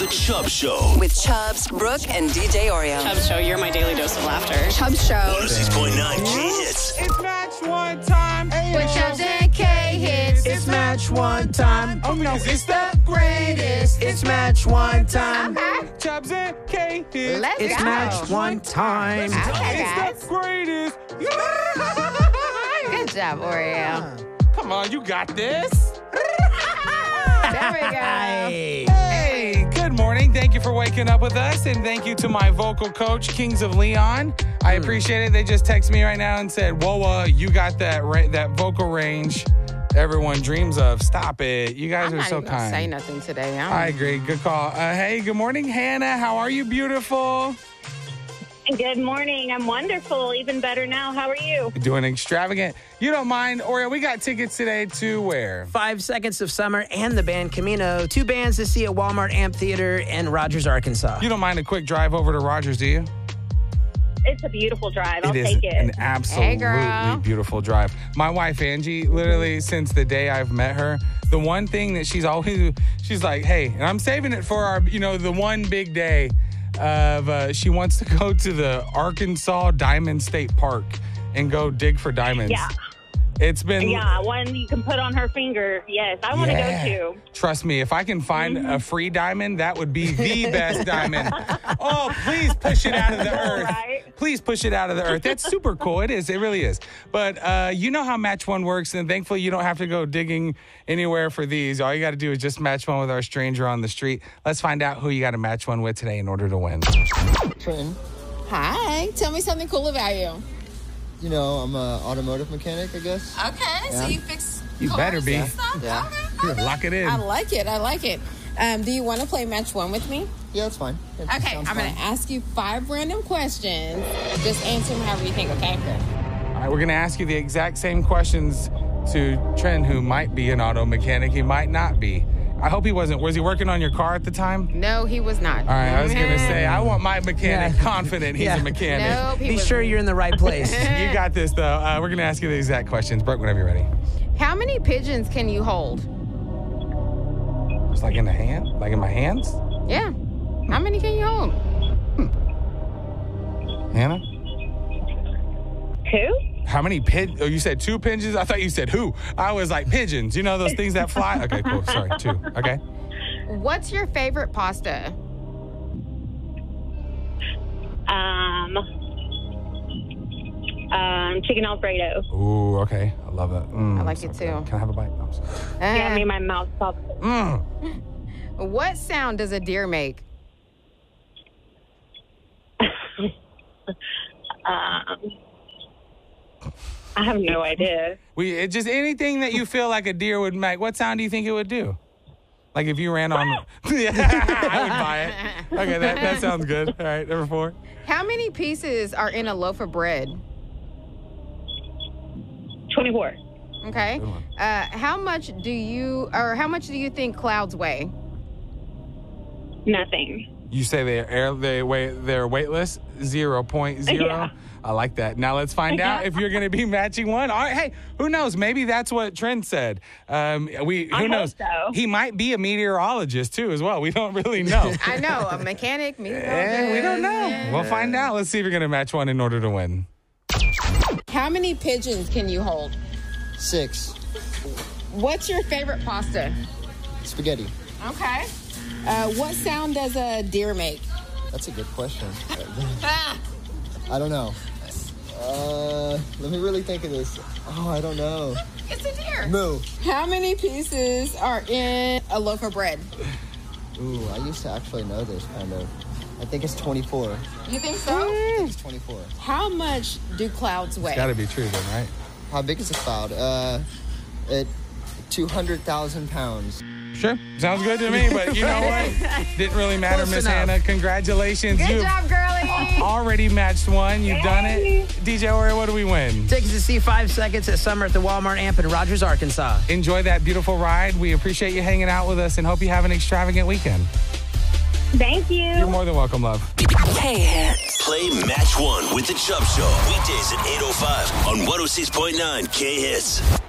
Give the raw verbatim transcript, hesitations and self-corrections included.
The Chubb Show. With Chubbs, Brooke, and D J Oreo. Chubbs Show, you're my daily dose of laughter. Chubbs Show. one oh six point nine K-Hits. It's match one time. With Chubbs and K-Hits. It's match one time. Oh, no, it's the greatest. It's match one time. Okay. Chubbs and K-Hits. Let's it's go. match one time. Okay, guys. It's the greatest. Good job, Oreo. Come on, you got this. There we go. Hey, good morning. Thank you for waking up with us, and thank you to my vocal coach, Kings of Leon. I appreciate it. They just texted me right now and said, "Whoa, uh, you got that ra- that vocal range everyone dreams of. Stop it. You guys I'm are not so even kind." gonna say nothing today. I'm... I agree. Good call. Uh, hey, good morning, Hannah. How are you, beautiful? Good morning. I'm wonderful. Even better now. How are you? Doing extravagant. You don't mind, Oreo? We got tickets today to where? Five Seconds of Summer and the band Camino. Two bands to see at Walmart Amphitheater in Rogers, Arkansas. You don't mind a quick drive over to Rogers, do you? It's a beautiful drive. I'll It is take it. an absolutely Hey, girl. beautiful drive. My wife, Angie, literally since the day I've met her, the one thing that she's always, she's like, hey, and I'm saving it for our, you know, the one big day of, uh, she wants to go to the Arkansas Diamond State Park and go dig for diamonds. Yeah. It's been... Yeah, one you can put on her finger. Yes, I want to Yeah. go too. Trust me, if I can find a free diamond, that would be the best diamond. Oh, please push it out of the earth. Right. Please push it out of the earth. That's super cool. It is. It really is. But uh, you know how Match One works, and thankfully you don't have to go digging anywhere for these. All you got to do is just match one with our stranger on the street. Let's find out who you got to match one with today in order to win. Trenton. Hi. Tell me something cool about you. You know, I'm an automotive mechanic, I guess. Okay, so Yeah. you fix You cars better be. and stuff? Yeah. Okay, okay. Lock it in. I like it. I like it. Um, do you want to play match one with me? Yeah, that's fine. That Okay, sounds I'm going to fine. ask you five random questions. Just answer them however you think, okay? All right, we're going to ask you the exact same questions to Trent, who might be an auto mechanic. He might not be. I hope he wasn't. Was he working on your car at the time? No, he was not. All right, I was going to say, I want my mechanic Yeah. confident he's Yeah. a mechanic. Nope, he Be was sure you're in the right place. You got this, though. Uh, we're going to ask you the exact questions. Brooke, whenever you're ready. How many pigeons can you hold? Just like in the hand? Like in my hands? Yeah. How many can you hold? Hannah? Who? How many pigeons? Oh, you said two pigeons? I thought you said who. I was like, pigeons. You know those things that fly? Okay, cool. Sorry, two. Okay. What's your favorite pasta? Um, um, chicken Alfredo. Ooh, okay. I love it. Mm, I like so it good. too. Can I have a bite? No, I'm sorry. Yeah, Uh, made my mouth pop. Mm. What sound does a deer make? Um, I have no idea. We it just anything that you feel like a deer would make. What sound do you think it would do? Like if you ran on. Yeah, I would buy it. Okay, that, that sounds good. All right, number four. How many pieces are in a loaf of bread? twenty-four. Okay. Good one. Uh, how much do you, or how much do you think clouds weigh? Nothing. You say they're air, they weigh, they're weightless, zero point zero. Yeah. I like that. Now let's find out if you're going to be matching one. All right, hey, who knows? Maybe that's what Trent said. Um, we who I hope knows? so. He might be a meteorologist too, as well. We don't really know. I know, a mechanic, me. Eh, we don't know. We'll find out. Let's see if you're going to match one in order to win. How many pigeons can you hold? Six. What's your favorite pasta? Spaghetti. Okay. Uh, what sound does a deer make? That's a good question. I don't know. Uh, let me really think of this. Oh, I don't know. It's a deer. Moo. How many pieces are in a loaf of bread? Ooh, I used to actually know this kind of. I think it's twenty-four. You think so? I think it's twenty-four. How much do clouds weigh? Got to be true then, right? How big is a cloud? Uh, it two hundred thousand pounds. Sure. Sounds good to me, but you know what? Didn't really matter, Close Miss enough. Hannah. Congratulations. Good You've job, girlie. already matched one. You've done it. D J Oreo, what do we win? Tickets to see Five Seconds at Summer at the Walmart Amp in Rogers, Arkansas. Enjoy that beautiful ride. We appreciate you hanging out with us and hope you have an extravagant weekend. Thank you. You're more than welcome, love. K-Hits. Play Match One with The Chubb Show. Weekdays at eight oh five on one oh six point nine K-Hits.